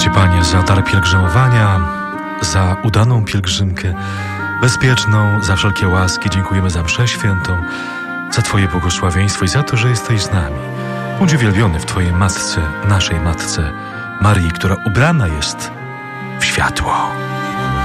Ci, Panie, za dar pielgrzymowania, za udaną pielgrzymkę, bezpieczną, za wszelkie łaski. Dziękujemy za mszę świętą, za Twoje błogosławieństwo i za to, że jesteś z nami. Bądź uwielbiony w Twojej Matce, naszej Matce, Marii, która ubrana jest w światło.